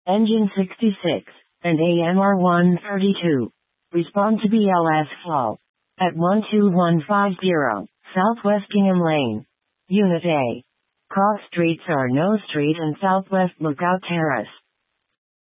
Engine 66, and AMR 132. Respond to BLS flow. At 12150, Southwest Kingham Lane. Unit A. Cross Streets are No Street and Southwest Lookout Terrace.